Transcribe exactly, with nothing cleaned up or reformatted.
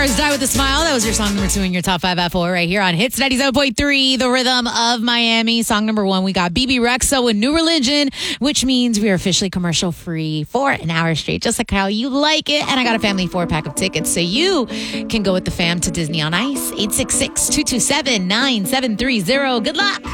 Stars Die With a Smile. That was your song number two in your top five at four right here on Hits ninety-seven point three, the rhythm of Miami. Song number one, we got B B Rexa with New Religion, which means we are officially commercial free for an hour straight, just like how you like it. And I got a family four pack of tickets so you can go with the fam to Disney on Ice. eight six six, two two seven, nine seven three zero. Good luck.